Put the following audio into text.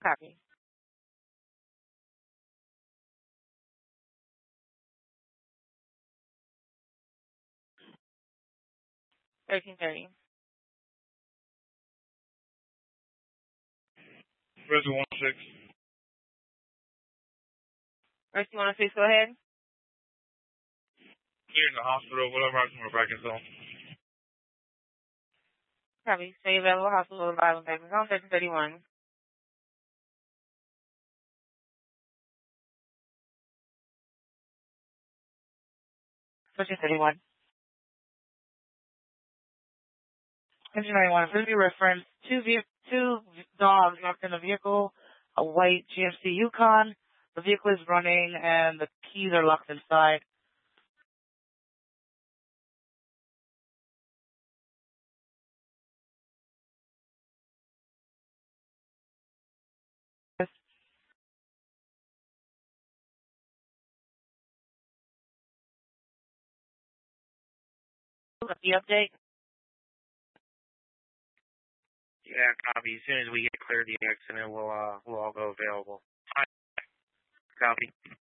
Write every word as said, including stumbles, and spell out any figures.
Copy. thirteen thirty. Rescue one oh six. Rescue one oh six, go ahead. Clear in the hospital, whatever I can back in zone. Copy. Stay available. Hospital arrival back in zone. thirteen thirty-one. thirteen thirty-one. thirteen ninety-one. Please be referenced. Two, ve- two dogs locked in a vehicle, a white G M C Yukon. The vehicle is running and the keys are locked inside. The update. Yeah, copy. As soon as we get clear of the accident, we'll uh we'll all go available. Copy.